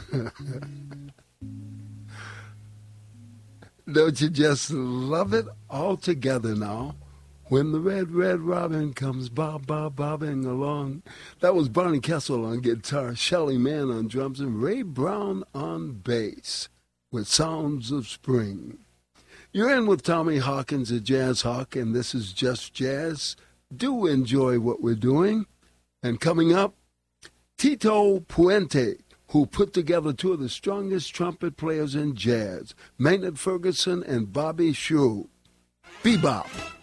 Don't you just love it all together now? When the red, red robin comes bobbing along. That was Barney Kessel on guitar, Shelly Manne on drums, and Ray Brown on bass with Sounds of Spring. You're in with Tommy Hawkins at Jazz Hawk, and this is Just Jazz. Do enjoy what we're doing. And coming up, Tito Puente, who put together two of the strongest trumpet players in jazz, Maynard Ferguson and Bobby Shew. Bebop.